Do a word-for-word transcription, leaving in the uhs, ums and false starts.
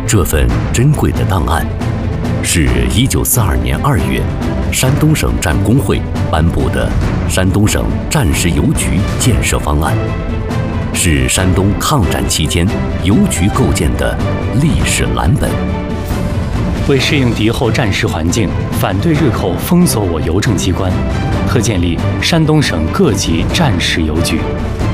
这份珍贵的档案，是一九四二年二月，山东省战工会颁布的《山东省战时邮局建设方案》，是山东抗战期间邮局构建的历史蓝本。 为适应敌后战时环境，反对日后封锁我邮政机关，特建立山东省各级战时邮局。